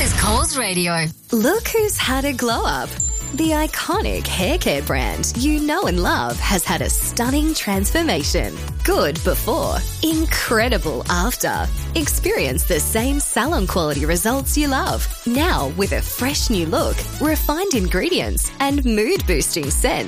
is Coles Radio. Look who's had a glow up. The iconic hair care brand you know and love has had a stunning transformation. Good before, incredible after. Experience the same salon quality results you love. Now with a fresh new look, refined ingredients and mood boosting scent.